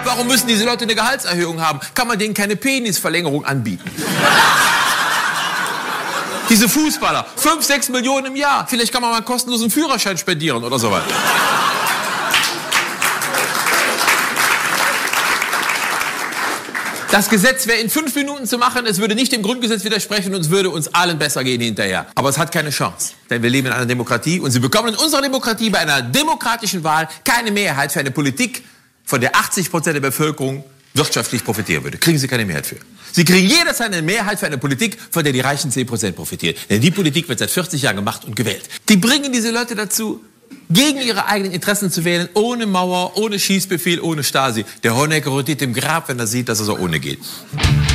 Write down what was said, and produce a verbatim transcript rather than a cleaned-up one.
Warum müssen diese Leute eine Gehaltserhöhung haben? Kann man denen keine Penisverlängerung anbieten? Diese Fußballer, fünf, sechs Millionen im Jahr. Vielleicht kann man mal einen kostenlosen Führerschein spendieren oder sowas. Das Gesetz wäre in fünf Minuten zu machen, es würde nicht dem Grundgesetz widersprechen und es würde uns allen besser gehen hinterher. Aber es hat keine Chance, denn wir leben in einer Demokratie und Sie bekommen in unserer Demokratie bei einer demokratischen Wahl keine Mehrheit für eine Politik, von der achtzig Prozent der Bevölkerung wirtschaftlich profitieren würde. Kriegen Sie keine Mehrheit für. Sie kriegen jederzeit eine Mehrheit für eine Politik, von der die reichen zehn Prozent profitieren. Denn die Politik wird seit vierzig Jahren gemacht und gewählt. Die bringen diese Leute dazu, gegen ihre eigenen Interessen zu wählen, ohne Mauer, ohne Schießbefehl, ohne Stasi. Der Honecker rotiert im Grab, wenn er sieht, dass es auch ohne geht.